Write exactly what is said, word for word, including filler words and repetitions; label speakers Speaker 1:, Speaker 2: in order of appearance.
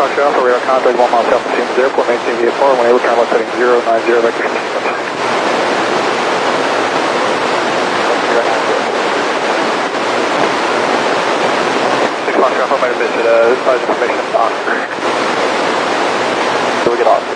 Speaker 1: Fox Alpha, radar contact one mile south of Siemens Airport, maintain V F R, when able to turn left heading zero nine zero, vector continuous. six Fox Alpha might have missed it, uh, this is information on. So we get off.